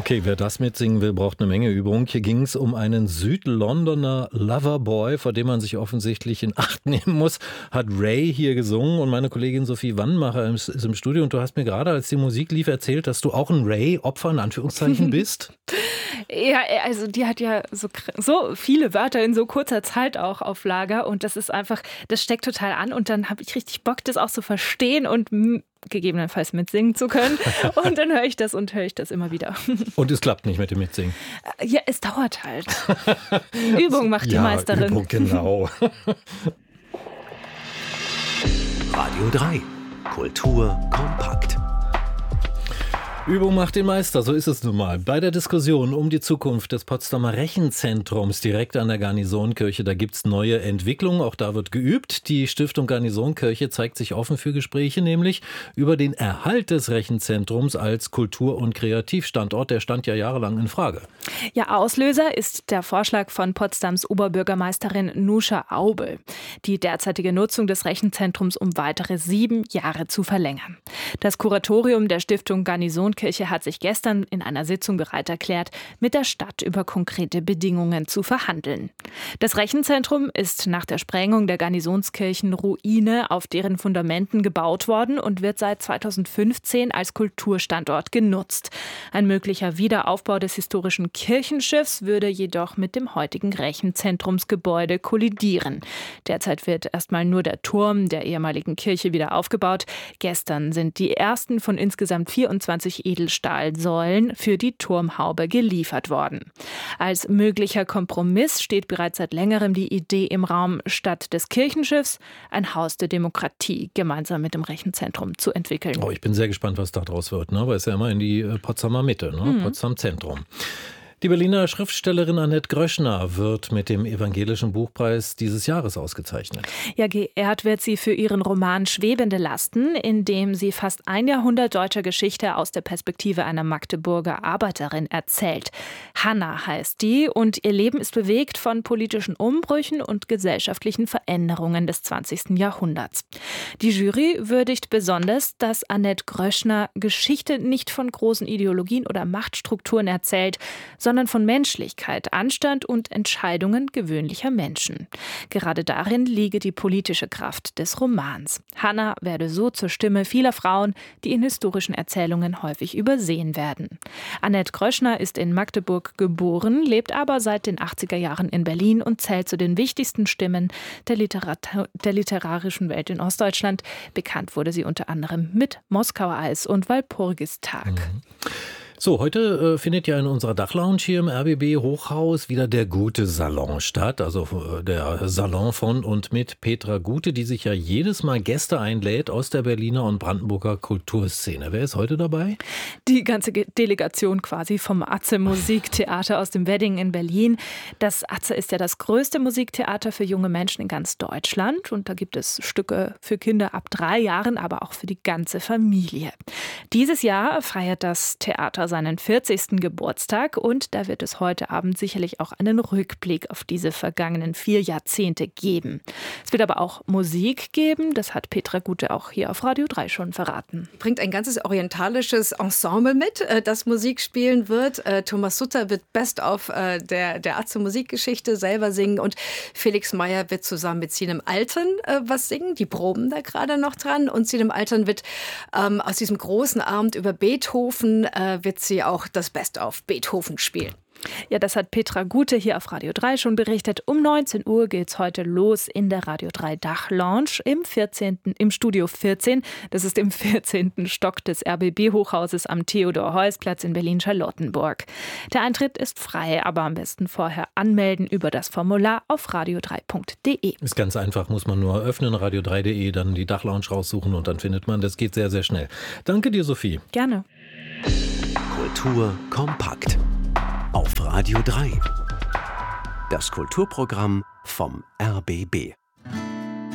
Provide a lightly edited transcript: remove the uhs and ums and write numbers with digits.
Okay, wer das mitsingen will, braucht eine Menge Übung. Hier ging es um einen Südlondoner Loverboy, vor dem man sich offensichtlich in Acht nehmen muss. Hat Ray hier gesungen und meine Kollegin Sophie Wannmacher ist im Studio. Und du hast mir gerade, als die Musik lief, erzählt, dass du auch ein Ray-Opfer in Anführungszeichen bist. Ja, also die hat ja so viele Wörter in so kurzer Zeit auch auf Lager und das ist einfach, das steckt total an und dann habe ich richtig Bock, das auch zu verstehen und gegebenenfalls mitsingen zu können und dann höre ich das immer wieder. Und es klappt nicht mit dem Mitsingen? Ja, es dauert halt. Übung macht die Meisterin. Übung, genau. Radio 3. Kultur kompakt. Übung macht den Meister, so ist es nun mal. Bei der Diskussion um die Zukunft des Potsdamer Rechenzentrums direkt an der Garnisonkirche, da gibt es neue Entwicklungen, auch da wird geübt. Die Stiftung Garnisonkirche zeigt sich offen für Gespräche, nämlich über den Erhalt des Rechenzentrums als Kultur- und Kreativstandort. Der stand ja jahrelang in Frage. Ja, Auslöser ist der Vorschlag von Potsdams Oberbürgermeisterin Nuscha Aubel, die derzeitige Nutzung des Rechenzentrums um weitere 7 Jahre zu verlängern. Das Kuratorium der Stiftung Garnisonkirche hat sich gestern in einer Sitzung bereit erklärt, mit der Stadt über konkrete Bedingungen zu verhandeln. Das Rechenzentrum ist nach der Sprengung der Garnisonskirchenruine auf deren Fundamenten gebaut worden und wird seit 2015 als Kulturstandort genutzt. Ein möglicher Wiederaufbau des historischen Kirchenschiffs würde jedoch mit dem heutigen Rechenzentrumsgebäude kollidieren. Derzeit wird erstmal nur der Turm der ehemaligen Kirche wieder aufgebaut. Gestern sind die ersten von insgesamt 24 Edelstahlsäulen für die Turmhaube geliefert worden. Als möglicher Kompromiss steht bereits seit längerem die Idee im Raum, statt des Kirchenschiffs ein Haus der Demokratie gemeinsam mit dem Rechenzentrum zu entwickeln. Oh, ich bin sehr gespannt, was daraus wird, ne? Weil es ja immer in die Potsdamer Mitte, ne? Potsdam Zentrum. Die Berliner Schriftstellerin Annette Gröschner wird mit dem Evangelischen Buchpreis dieses Jahres ausgezeichnet. Ja, geehrt wird sie für ihren Roman Schwebende Lasten, in dem sie fast ein Jahrhundert deutscher Geschichte aus der Perspektive einer Magdeburger Arbeiterin erzählt. Hanna heißt die und ihr Leben ist bewegt von politischen Umbrüchen und gesellschaftlichen Veränderungen des 20. Jahrhunderts. Die Jury würdigt besonders, dass Annette Gröschner Geschichte nicht von großen Ideologien oder Machtstrukturen erzählt, sondern von Menschlichkeit, Anstand und Entscheidungen gewöhnlicher Menschen. Gerade darin liege die politische Kraft des Romans. Hanna werde so zur Stimme vieler Frauen, die in historischen Erzählungen häufig übersehen werden. Annette Gröschner ist in Magdeburg geboren, lebt aber seit den 80er Jahren in Berlin und zählt zu den wichtigsten Stimmen der literarischen Welt in Ostdeutschland. Bekannt wurde sie unter anderem mit Moskauer Eis und Walpurgistag. So, heute findet ja in unserer Dachlounge hier im RBB Hochhaus wieder der Gute Salon statt. Also der Salon von und mit Petra Gute, die sich ja jedes Mal Gäste einlädt aus der Berliner und Brandenburger Kulturszene. Wer ist heute dabei? Die ganze Delegation quasi vom Atze Musiktheater aus dem Wedding in Berlin. Das Atze ist ja das größte Musiktheater für junge Menschen in ganz Deutschland. Und da gibt es Stücke für Kinder ab 3 Jahren, aber auch für die ganze Familie. Dieses Jahr feiert das Theater seinen 40. Geburtstag und da wird es heute Abend sicherlich auch einen Rückblick auf diese vergangenen 4 Jahrzehnte geben. Es wird aber auch Musik geben, das hat Petra Gute auch hier auf Radio 3 schon verraten. Bringt ein ganzes orientalisches Ensemble mit, das Musik spielen wird. Thomas Sutter wird Best of der Atze Musikgeschichte selber singen und Felix Meyer wird zusammen mit Sinem Altern was singen. Die proben da gerade noch dran und Sinem Altern wird aus diesem großen Abend über Beethoven wird sie auch das Best of Beethoven spielen. Ja, das hat Petra Gute hier auf Radio 3 schon berichtet. Um 19 Uhr geht's heute los in der Radio 3 Dachlounge im Studio 14. Das ist im 14. Stock des RBB-Hochhauses am Theodor-Heuss-Platz in Berlin-Charlottenburg. Der Eintritt ist frei, aber am besten vorher anmelden über das Formular auf radio3.de. Ist ganz einfach, muss man nur öffnen, radio3.de, dann die Dachlounge raussuchen und dann findet man, das geht sehr, sehr schnell. Danke dir, Sophie. Gerne. Kultur kompakt. Auf Radio 3. Das Kulturprogramm vom RBB.